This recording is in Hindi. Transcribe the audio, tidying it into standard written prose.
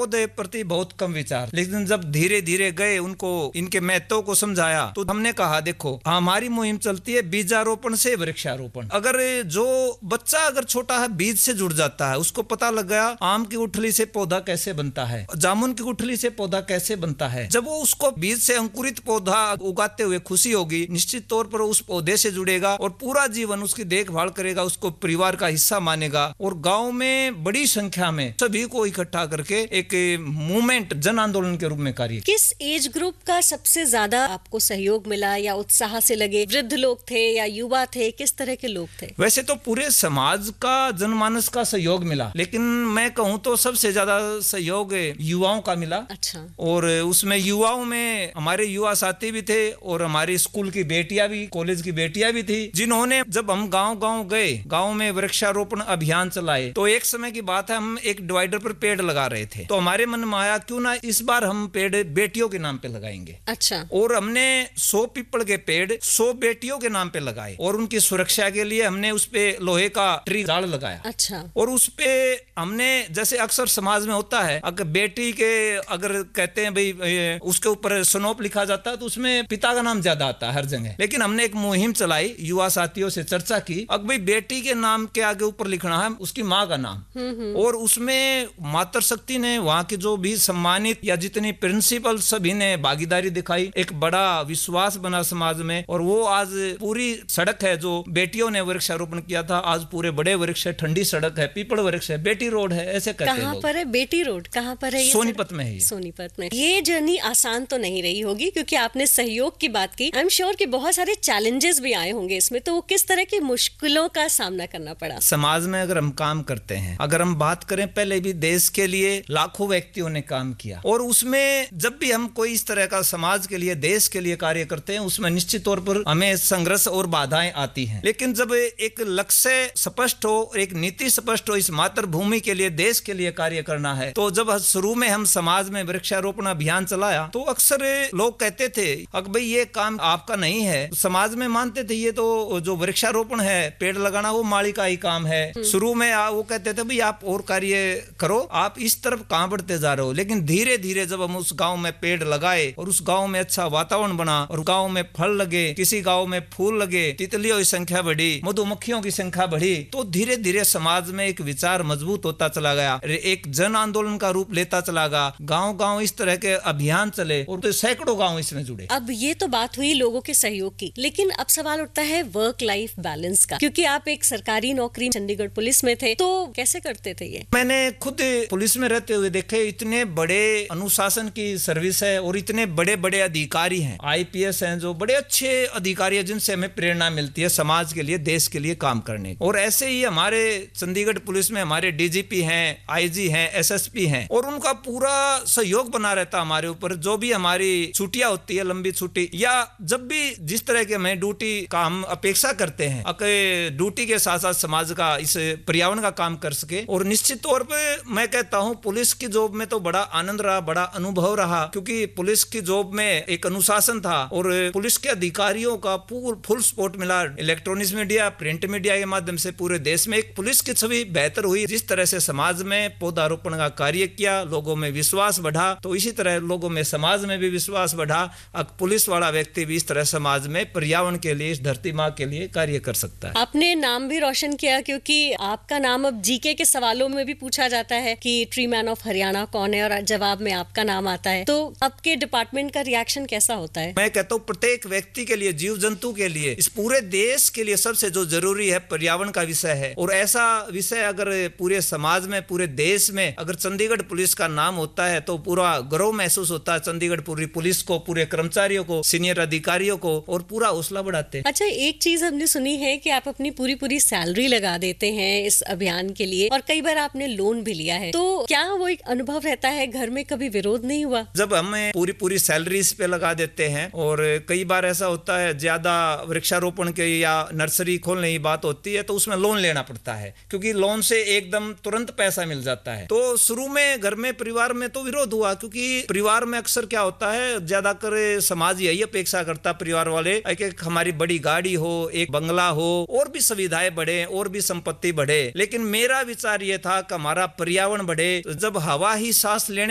पौधे प्रति बहुत कम विचार, लेकिन जब धीरे धीरे गए उनको इनके महत्व को समझाया तो हमने कहा देखो हमारी मुहिम चलती है बीजारोपण से वृक्षारोपण। अगर जो बच्चा अगर छोटा है बीज से जुड़ जाता है, उसको पता लग गया आम की गुठली से पौधा कैसे बनता है, जामुन की गुठली से पौधा कैसे बनता है, जब वो उसको बीज से अंकुरित पौधा उगाते हुए खुशी होगी, निश्चित तौर पर उस पौधे से जुड़ेगा और पूरा जीवन उसकी देखभाल करेगा, उसको परिवार का हिस्सा मानेगा। और गांव में बड़ी संख्या में सभी को इकट्ठा करके एक मूवमेंट, जन आंदोलन के रूप में कार्य। किस एज ग्रुप का सबसे ज्यादा आपको सहयोग मिला या उत्साह से लगे? वृद्ध लोग थे या युवा थे, किस तरह के लोग थे? वैसे तो पूरे समाज का, जनमानस का सहयोग मिला, लेकिन मैं कहूँ तो सबसे ज्यादा सहयोग युवाओं का मिला। अच्छा। और उसमें युवाओं में हमारे युवा साथी भी थे और हमारी स्कूल की बेटियां भी, कॉलेज की बेटियां भी थी, जिन्होंने जब हम गांव गांव गए, गांव में वृक्षारोपण अभियान चलाए, तो एक समय की बात है हम एक डिवाइडर पर पेड़ लगा रहे थे, तो हमारे मन में आया क्यों ना इस बार हम पेड़ बेटियों के नाम पे लगाएंगे। अच्छा। और हमने 100 पीपल के पेड़ 100 बेटियों के नाम पे लगाए और उनकी सुरक्षा के लिए हमने उस पे लोहे का ट्री जाल लगाया। अच्छा। और उस पे हमने, जैसे अक्सर समाज में होता है, अगर बेटी के अगर कहते हैं भाई उसके ऊपर स्नोप लिखा जाता है तो उसमें पिता का नाम ज्यादा आता है हर जगह, लेकिन हमने एक मुहिम चलाई, युवा साथियों से चर्चा की, अब भाई बेटी के नाम के आगे ऊपर लिखना है उसकी माँ का नाम। और उसमें मातृशक्ति ने, वहां के जो भी सम्मानित या जितनी प्रिंसिपल, सभी ने भागीदारी दिखाई, एक बड़ा विश्वास बना समाज में। और वो आज पूरी सड़क है जो बेटियों ने वृक्षारोपण किया था, आज पूरे बड़े वृक्ष है, ठंडी सड़क है, पीपल वृक्ष है, बेटी रोड है, ऐसे कहते हैं। कहाँ पर है बेटी रोड? कहाँ पर है? सोनीपत में है। सोनीपत में। ये जर्नी आसान तो नहीं रही होगी, क्योंकि आपने सहयोग की बात की। आई एम श्योर कि बहुत सारे चैलेंजेस भी आए होंगे इसमें, तो किस तरह की मुश्किलों का सामना करना पड़ा? समाज में अगर हम काम करते हैं, अगर हम बात करें, पहले भी देश के लिए लाखों व्यक्तियों ने काम किया, और उसमें जब भी हम कोई इस तरह का समाज के लिए, देश के लिए कार्य करते हैं, उसमें निश्चित तौर पर हमें संघर्ष और बाधाएं आती हैं। लेकिन जब एक लक्ष्य स्पष्ट हो, एक नीति स्पष्ट हो, इस मातृभूमि के लिए, देश के लिए कार्य करना है, तो जब शुरू में हम समाज में वृक्षारोपण अभियान चलाया तो अक्सर लोग कहते थे अब भाई ये काम आपका नहीं है, समाज में मानते थे ये तो जो वृक्षारोपण है, पेड़ लगाना, वो माली का ही काम है। शुरू में वो कहते थे भाई आप और कार्य करो, आप इस तरफ कहां बढ़ते जा रहे हो। लेकिन धीरे धीरे जब हम उस गांव में पेड़ लगाए और उस गांव में अच्छा वातावरण बना और गांव में फल लगे, किसी गांव में फूल लगे, तितलियों की संख्या बढ़ी, मधुमक्खियों की संख्या बढ़ी, तो धीरे धीरे समाज में एक विचार मजबूत होता चला गया, एक जन आंदोलन का रूप लेता चला गया। गांव गांव इस तरह के अभियान चले और तो सैकड़ों गांव इसमें जुड़े। अब ये तो बात हुई लोगों के सहयोग की, लेकिन अब सवाल उठता है वर्क लाइफ बैलेंस का, क्योंकि आप एक सरकारी नौकरी चंडीगढ़ पुलिस में थे, तो कैसे करते थे ये? मैंने खुद पुलिस में रहते हुए देखे, इतने बड़े अनुशासन की सर्विस है और इतने बड़े बड़े अधिकारी हैं, आईपीएस हैं, जो बड़े अच्छे अधिकारी हैं, जिनसे हमें प्रेरणा मिलती है समाज के लिए, देश के लिए काम करने। और ऐसे ही हमारे चंडीगढ़ पुलिस में हमारे डीजीपी हैं, आईजी हैं, एसएसपी हैं, और उनका पूरा सहयोग बना रहता हमारे ऊपर। जो भी हमारी छुट्टियां होती है, लंबी छुट्टी, या जब भी जिस तरह के हमें ड्यूटी का हम अपेक्षा करते हैं, ड्यूटी के साथ साथ समाज का, इस पर्यावरण का काम कर सके। और निश्चित तौर पे मैं कहता हूं पुलिस की जॉब में तो बड़ा आनंद रहा, बड़ा अनुभव रहा, क्योंकि पुलिस की जॉब में एक अनुशासन था और पुलिस के अधिकारियों का फुल सपोर्ट मिला। इलेक्ट्रॉनिक्स मीडिया, प्रिंट मीडिया के माध्यम से पूरे देश में एक पुलिस की छवि बेहतर हुई। जिस तरह से समाज में पौधारोपण का कार्य किया, लोगों में विश्वास बढ़ा, तो इसी तरह लोगों में, समाज में भी विश्वास बढ़ा। अब पुलिस वाला व्यक्ति भी इस तरह समाज में पर्यावरण के लिए, इस धरती माँ के लिए कार्य कर सकता है। आपने नाम भी रोशन किया, क्योंकि आपका नाम अब जीके के सवालों में भी पूछा जाता है कि ट्री मैन ऑफ हरियाणा कौन है, और जवाब में आपका नाम आता है, तो आपके डिपार्टमेंट का रिएक्शन कैसा होता है? मैं कहता हूँ प्रत्येक व्यक्ति के लिए, जीव जंतु के लिए, इस पूरे देश के लिए सबसे जो जरूरी है पर्यावरण का विषय है। और ऐसा विषय अगर पूरे समाज में, पूरे देश में अगर चंडीगढ़ पुलिस का नाम होता है तो पूरा गर्व महसूस होता है चंडीगढ़ पूरी पुलिस को, पूरे कर्मचारियों को, सीनियर अधिकारियों को, और पूरा हौसला बढ़ाते हैं। अच्छा, एक चीज हमने सुनी है कि आप अपनी पूरी सैलरी लगा देते हैं इस अभियान के लिए, और कई बार आपने लोन भी लिया है, तो क्या वो एक अनुभव रहता है? घर में कभी विरोध नहीं हुआ? जब हमें पूरी सैलरी इस पे लगा देते हैं, और कई बार ऐसा होता है ज्यादा वृक्षारोपण के या नर्सरी खोलने की बात होती है तो उसमें लोन लेना पड़ता है, क्योंकि लोन से एकदम तुरंत पैसा मिल जाता है। तो शुरू में घर में, परिवार में तो विरोध हुआ, क्योंकि परिवार में अक्सर क्या होता है, ज्यादा कर समाज यही अपेक्षा करता, परिवार वाले, एक हमारी बड़ी गाड़ी हो, एक बंगला हो, और भी सुविधाएं बढ़े, और भी संपत्ति बढ़े। लेकिन मेरा विचार ये था कि हमारा पर्यावरण बढ़े। जब हवा ही सांस लेने